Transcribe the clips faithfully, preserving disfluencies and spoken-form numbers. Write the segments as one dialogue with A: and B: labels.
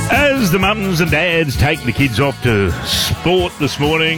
A: As the mums and dads take the kids off to sport this morning,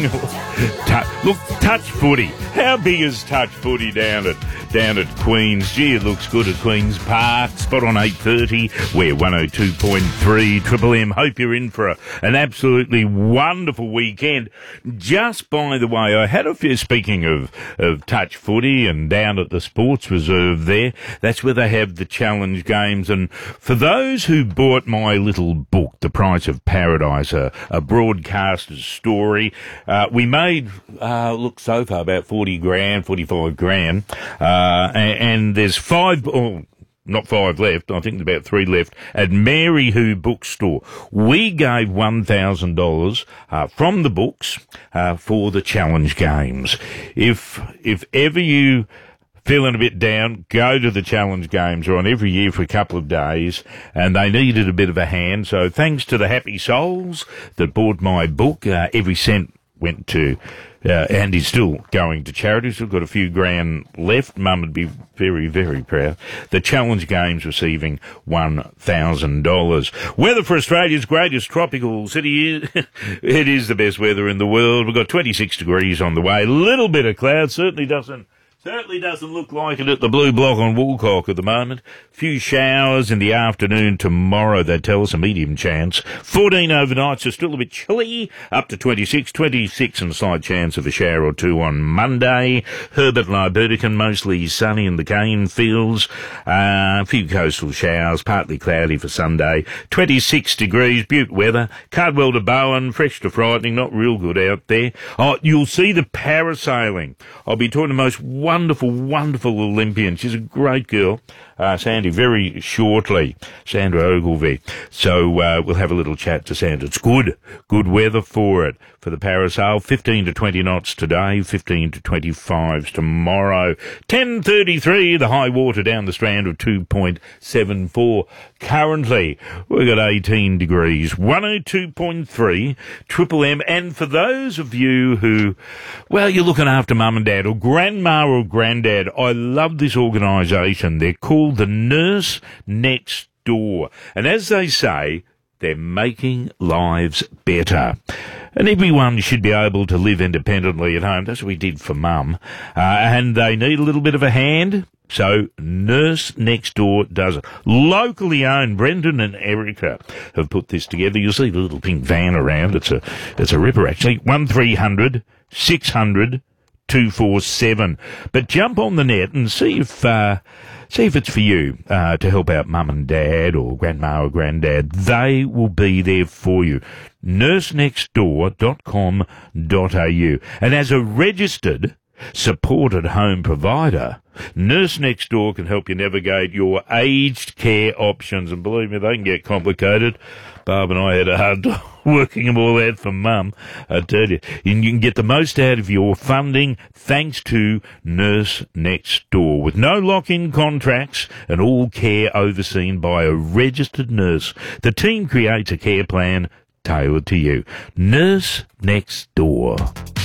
A: tu- look, touch footy. How big is touch footy down at down at Queen's? Gee, it looks good at Queen's Park. Spot on eight thirty. We're one oh two point three Triple M. Hope you're in for a, an absolutely wonderful weekend. Just by the way, I had a few, speaking of, of touch footy and down at the Sports Reserve there, that's where they have the challenge games. And for those who bought my little book, The Price of Paradise, a, a broadcaster's story, uh, we made, uh, look, so far about forty grand, forty-five grand, uh, and, and there's five, oh, not five left, I think there's about three left, at Mary Who Bookstore. We gave one thousand dollars uh, from the books uh, for the challenge games. If, if ever you feeling a bit down, go to the challenge games. They're on every year for a couple of days, and they needed a bit of a hand. So thanks to the happy souls that bought my book, uh, every cent went to, uh, and is still going to charity. Still got a few grand left. Mum would be very, very proud. The challenge games receiving one thousand dollars. Weather for Australia's greatest tropical city. It is the best weather in the world. We've got twenty-six degrees on the way. A little bit of cloud. Certainly doesn't Certainly doesn't look like it at the Blue Block on Woolcock at the moment. Few showers in the afternoon tomorrow, they tell us, a medium chance. fourteen overnight, so still a bit chilly. Up to twenty-six, twenty-six and a slight chance of a shower or two on Monday. Herbert and Ibertican, mostly sunny in the cane fields. Uh, a few coastal showers, partly cloudy for Sunday. twenty-six degrees, Butte weather. Cardwell to Bowen, fresh to frightening, not real good out there. Oh, you'll see the parasailing. I'll be talking to the most wonderful Wonderful, wonderful Olympian. She's a great girl. Uh, Sandy, very shortly. Sandra Ogilvie. So, uh, we'll have a little chat to Sandra. It's good. Good weather for it. For the parasail, fifteen to twenty knots today, fifteen to twenty-five tomorrow. ten thirty-three, the high water down the Strand of two point seven four. Currently, we've got eighteen degrees, one oh two point three Triple M. And for those of you who, well, you're looking after mum and dad or grandma or granddad, I love this organisation. They're called the Nurse Next Door. And as they say, they're making lives better. And everyone should be able to live independently at home. That's what we did for Mum. Uh, and they need a little bit of a hand. So Nurse Next Door does it. Locally owned. Brendan and Erica have put this together. You'll see the little pink van around. It's a, it's a ripper actually. one three hundred six hundred two four seven. But jump on the net and see if, uh, see if it's for you, uh, to help out mum and dad or grandma or granddad. They will be there for you. nurse next door dot com dot a u. And as a registered supported home provider, Nurse Next Door can help you navigate your aged care options. And believe me, they can get complicated. Barb and I had a hard time working them all out for Mum, I tell you. And you can get the most out of your funding thanks to Nurse Next Door. With no lock-in contracts and all care overseen by a registered nurse, the team creates a care plan tailored to you. Nurse Next Door.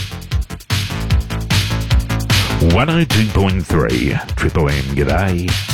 A: one oh two point three Triple M, g'day.